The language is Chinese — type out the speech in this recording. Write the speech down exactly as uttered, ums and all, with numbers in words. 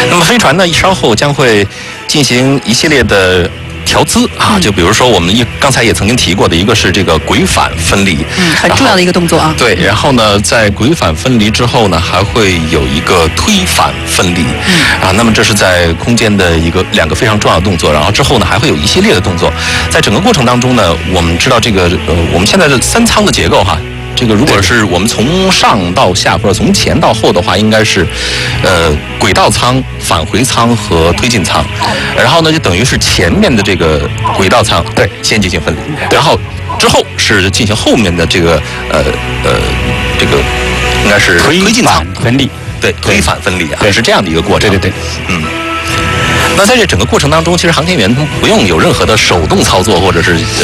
那么飞船呢，稍后将会进行一系列的调姿啊，就比如说我们一刚才也曾经提过的，一个是这个轨返分离， 嗯，很重要的一个动作啊。 对，然后呢，在轨返分离之后呢，还会有一个推返分离，嗯啊，那么这是在空间的一个两个非常重要的动作，然后之后呢，还会有一系列的动作，在整个过程当中呢，我们知道这个呃，我们现在的三舱的结构哈。这个如果是我们从上到下或者从前到后的话，应该是，呃，轨道舱、返回舱和推进舱，然后呢，就等于是前面的这个轨道舱对先进行分离，然后之后是进行后面的这个呃呃这个应该是推进舱分离， 对，推返分离啊，是这样的一个过程。 对对对， 嗯。那在这整个过程当中，其实航天员不用有任何的手动操作或者是